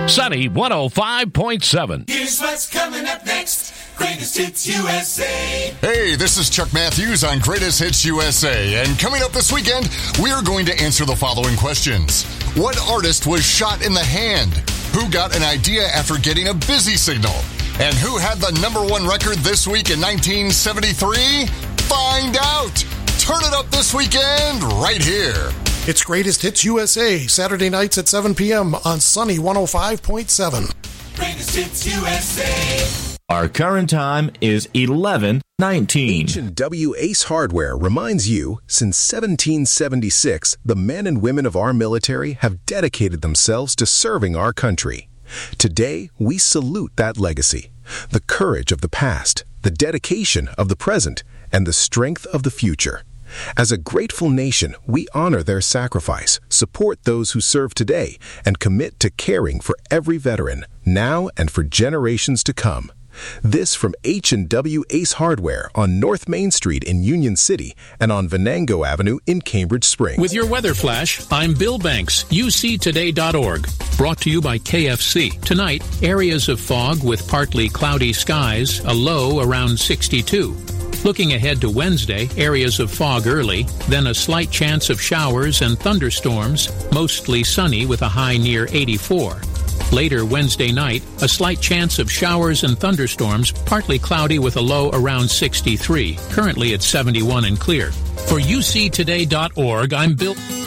Sunny 105.7. Here's what's coming up next. Greatest Hits USA. Hey, this is Chuck Matthews on Greatest Hits USA. And coming up this weekend, we are going to answer the following questions. What artist was shot in the hand? Who got an idea after getting a busy signal? And who had the #1 record this week in 1973? Find out. Turn it up this weekend right here. It's Greatest Hits USA, Saturday nights at 7 p.m. on Sunny 105.7. Greatest Hits USA. Our current time is 11:19. H&W Ace Hardware reminds you, since 1776, the men and women of our military have dedicated themselves to serving our country. Today, we salute that legacy, the courage of the past, the dedication of the present, and the strength of the future. As a grateful nation, we honor their sacrifice, support those who serve today, and commit to caring for every veteran, now and for generations to come. This from H&W Ace Hardware on North Main Street in Union City and on Venango Avenue in Cambridge Springs. With your weather flash, I'm Bill Banks, uctoday.org. Brought to you by KFC. Tonight, areas of fog with partly cloudy skies, a low around 62. Looking ahead to Wednesday, areas of fog early, then a slight chance of showers and thunderstorms, mostly sunny with a high near 84. Later Wednesday night, a slight chance of showers and thunderstorms, partly cloudy with a low around 63. Currently at 71 and clear. For uctoday.org, I'm Bill...